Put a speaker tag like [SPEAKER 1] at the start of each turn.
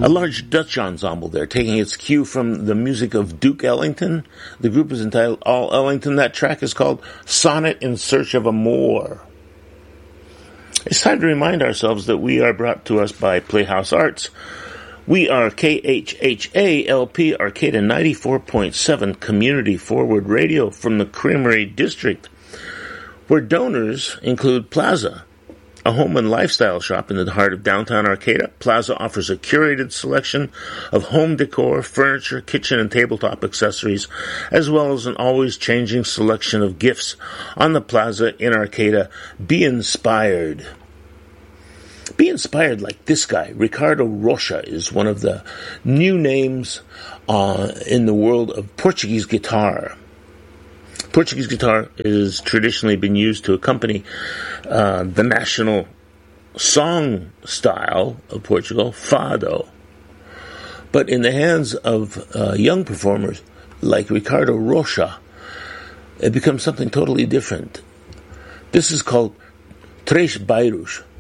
[SPEAKER 1] A large Dutch ensemble there, taking its cue from the music of Duke Ellington. The group is entitled All Ellington. That track is called Sonnet in Search of Amour. It's time to remind ourselves that we are brought to us by Playhouse Arts. We are KHHA-LP Arcata 94.7 Community Forward Radio from the Creamery District, where donors include Plaza, a home and lifestyle shop in the heart of downtown Arcata. Plaza offers a curated selection of home decor, furniture, kitchen, and tabletop accessories, as well as an always-changing selection of gifts on the Plaza in Arcata. Be inspired. Be inspired like this guy. Ricardo Rocha is one of the new names in the world of Portuguese guitar. Portuguese guitar has traditionally been used to accompany the national song style of Portugal, fado. But in the hands of young performers like Ricardo Rocha, it becomes something totally different. This is called Tres Bairros.